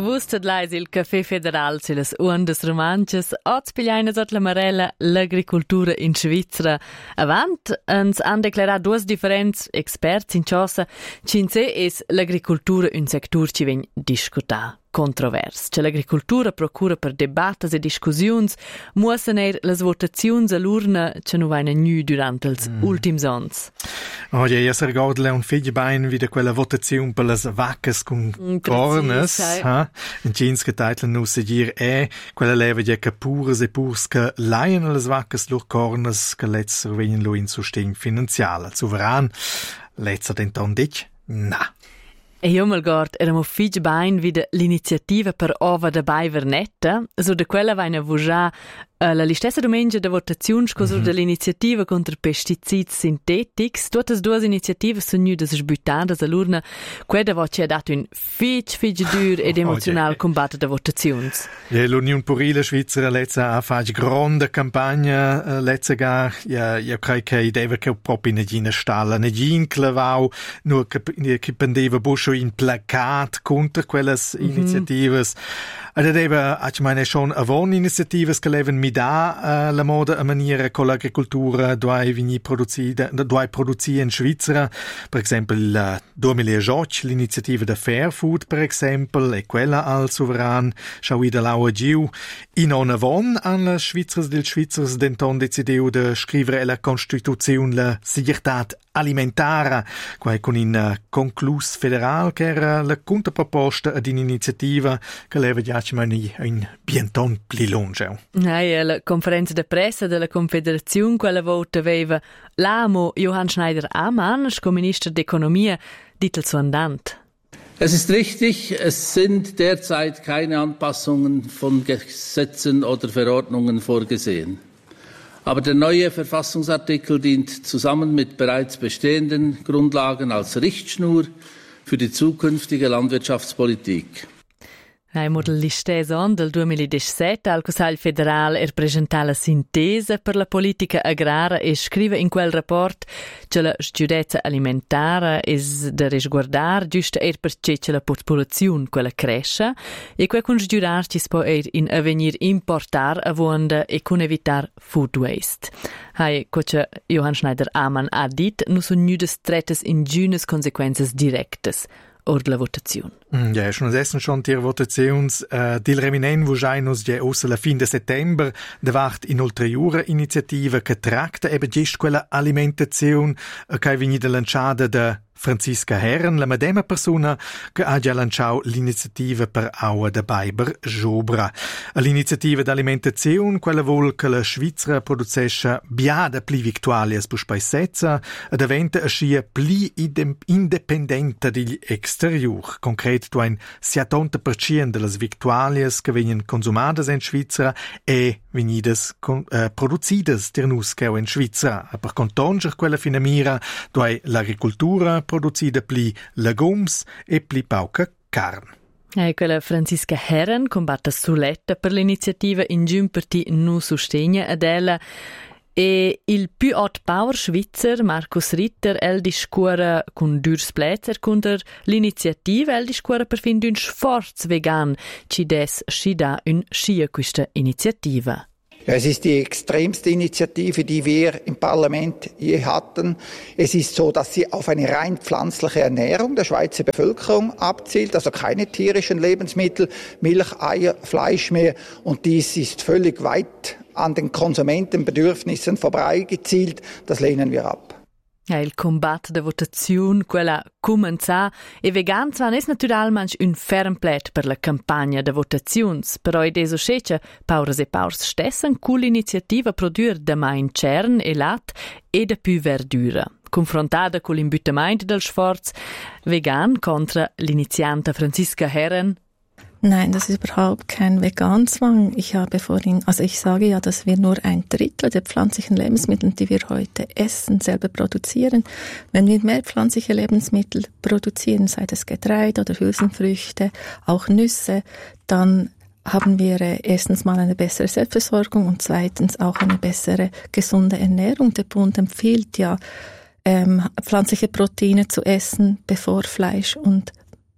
Vusted lais il Café Federal sulle ondas romances, oz pigliaina sot la marella l'agricultura in Svizzera. Avant, ens han declarat duas differents experts in Ciossa, cinse es l'agricultura un sector ci ven discutar. Controvers. Che l'agricultura procura per debattes e discussions, muossen las votazions all'urna che nu vaina gnü durant els ultims ans. Ja, io ricordo un figlio bein wieder quella votazione per las vaccas con cornes, in cins che titlen nu se dir quella leva ja che pures e purs che laien las vaccas lur cornes che letzer venien lo in sustegn finanzial. Souveran, letzer denton dich? Na. E io mal gord eramo fig bain vid l'iniziativa per ova da bai vernetta, so de quella vaina vuja la listessa domenica da votazione scoso dell'iniziativa contro pesticidi sintetici, tutte e due iniziative sono nudas sbuttadas all'urna, quella voce ha dato un fig dur ed emozionale combattere da votazioni. L'Unione Purila Svizzera letza ha fatto grande campagna, letza gar, io credo che deve che proprio in stalla, in clavau, nur che pendeva buscio in placat contro quelle iniziative. Ed deve, ich meine, schon avon iniziatives che leven mi da la moda a maniera con l'agricoltura dove produzi in Svizzera, per esempio il 2018 l'iniziativa da Fair Food, per esempio, e quella al Souveran, schauida laua giu. In on avon an la Schweizers del Schweizers denton decideu de scrivere la Constituzione la Sichertat alimentare, quai con in conclus federal che era la controproposta ad un'iniziativa che leva già in bienton pli lunge. La conferenza de pressa della Confederazione quella volta aveva l'amo Johann Schneider-Ammann, Minister d'Economia, dit so andant. Es ist richtig, es sind derzeit keine Anpassungen von Gesetzen oder Verordnungen vorgesehen. Aber der neue Verfassungsartikel dient zusammen mit bereits bestehenden Grundlagen als Richtschnur für die zukünftige Landwirtschaftspolitik. Il listès on del 2017 al Consiglio federale presenta la sintesa per la politica agrara e scrive in quel rapport che la sicurezza alimentare es da resguardar giusto perché la popolazione quella cresce e que con sicurezza ci può in avvenir importar avonda e con evitar food waste. Hai coche Johann Schneider-Ammann ha dit nu son nudes trettes in günes consequences directes or la votazione. Ja, schon essen schon die Votations dil reminen wo scheinus je außer la fin de settember davart in ulteriore iniziativa che tracta eben gest quella alimentazione che vini de lanciada de Franziska Herren, la medema persona che ha già lanciato l'iniziativa per Aua da Biber Jobra. L'iniziativa d'alimentazione, quella vuol che la Svizzera producesce biada pli victualias per spaisezza ed aventa ascia pli independente dagli exterior. Concret, tu ein 70% delle victualias che vengono consumadas in Svizzera e venidas producidas ternus che in Svizzera. Per contonger quella fina mira, tu hai l'agricoltura producida pli legums e pli pauca carn. Quella Franziska Herren combatte suletta per l'iniziativa in giun parti nu sostegna ad ella e il più hot power svizzer Markus Ritter el discura con durs plätzer contro l'iniziativa el discura per fin d'un sforz vegan ci des scida un schia questa iniziativa. Ja, es ist die extremste Initiative, die wir im Parlament je hatten. Es ist so, dass sie auf eine rein pflanzliche Ernährung der Schweizer Bevölkerung abzielt, also keine tierischen Lebensmittel, Milch, Eier, Fleisch mehr. Und dies ist völlig weit an den Konsumentenbedürfnissen vorbeigezielt. Das lehnen wir ab. Il combat de votazione, quella comenza, e vegans van es naturalmente un ferm plet per la campagna de votazions, però ed eso scece paures e paurs stessen cu l'iniziativa produr da main cern e lat e da più verdura. Confrontada con l'imbuttamento del sforz vegan contra l'inizianta Franziska Herren. Nein, das ist überhaupt kein Veganzwang. Ich sage ja, dass wir nur 1/3 der pflanzlichen Lebensmittel, die wir heute essen, selber produzieren. Wenn wir mehr pflanzliche Lebensmittel produzieren, sei das Getreide oder Hülsenfrüchte, auch Nüsse, dann haben wir erstens mal eine bessere Selbstversorgung und zweitens auch eine bessere gesunde Ernährung. Der Bund empfiehlt ja, pflanzliche Proteine zu essen, bevor Fleisch und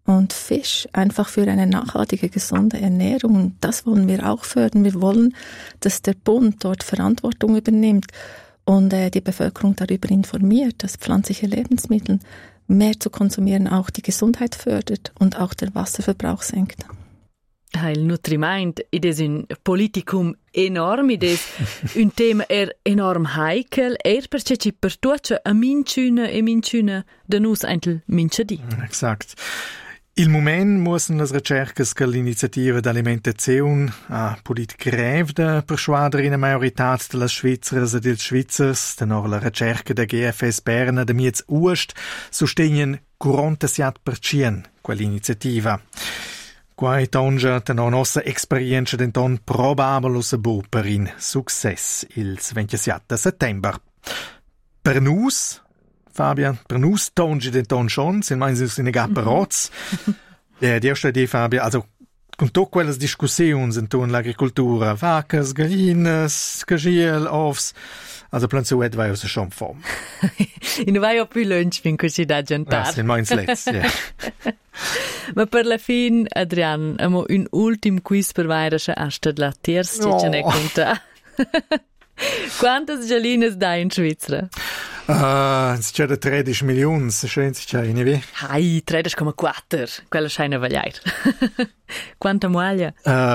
und Fisch einfach für eine nachhaltige, gesunde Ernährung. Und das wollen wir auch fördern. Wir wollen, dass der Bund dort Verantwortung übernimmt und die Bevölkerung darüber informiert, dass pflanzliche Lebensmittel mehr zu konsumieren auch die Gesundheit fördert und auch den Wasserverbrauch senkt. Il nutriment ed es un politicum enorm, ed es un tema enorm heikel, perché ci per tuoce a minciuna de nus eintel minchadi. Exakt. Il moment mussen las recercas che l'iniziativa d'alimentazione a politica revda persuadere in a majorità de las Schweizeras ed ils Schweizers, tenor la recerca da GFS Berna de miez Uost, sostenien 47% quell'iniziativa. Quai tongia tenor nossa experienza denton probabile se bo per in success ils 27 settember. Per nus, Fabian, per nus tongia denton schon, sind meins in Gapperoz. Die erste Idee, Fabian, also con tutte quelle discussioni intorno all'agricoltura, vacas, gallinas, cagiel, ovs, also planzuet vai aus schon vom. In vai più lunch fin così da giantare. Das sind meins let's, ja. Ma per la fin, Adrian, amo un ultim quiz per vairasche asta la terza, ce ne conta. Quantas gallinas da in Svizzera? C'è da 13 milioni, se schön si c'è, ne Hai, 13,4. Quella scheina vagliar. Quanta muaglia?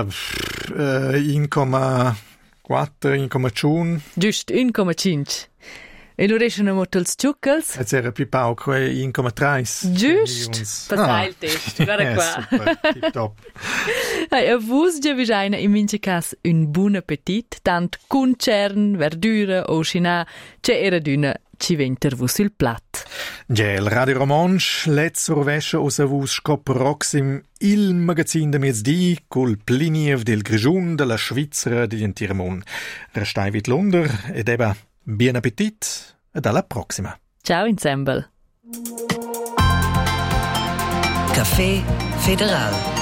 1,4, 1,1. Giust 1,5. E lo riescono molto els ciuccals? Jetzt era più poco, 1,3. Giust. Passai il test, guarda qua. Super, tip top. Hey, a vus già visaina in mince cas un buon appetit, tant concern, verdura o scina, c'è era d'una ci venter vus sul plat. Gel Radio Romansch, let's rovescia o sa vus scop proxim il magazin de mezzdi col Pliniev del Grigiun de la Svizzera di Entirmon. Restai vit Lunder ed eba bien appetit ed alla prossima. Ciao ensemble. Café Federal.